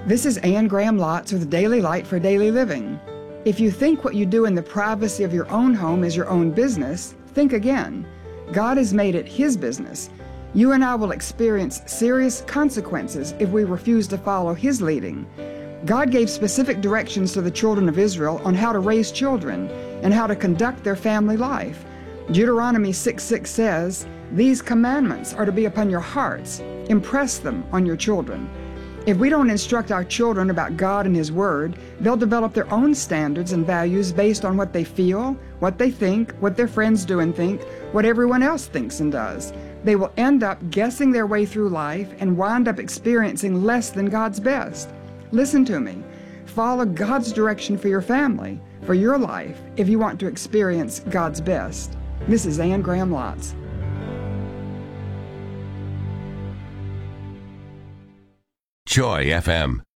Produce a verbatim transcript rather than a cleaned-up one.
This is Anne Graham Lotz with Daily Light for Daily Living. If you think what you do in the privacy of your own home is your own business, think again. God has made it His business. You and I will experience serious consequences if we refuse to follow His leading. God gave specific directions to the children of Israel on how to raise children and how to conduct their family life. Deuteronomy six six says, "These commandments are to be upon your hearts. Impress them on your children." If we don't instruct our children about God and His Word, they'll develop their own standards and values based on what they feel, what they think, what their friends do and think, what everyone else thinks and does. They will end up guessing their way through life and wind up experiencing less than God's best. Listen to me. Follow God's direction for your family, for your life, if you want to experience God's best. This is Anne Graham Lotz. Joy F M.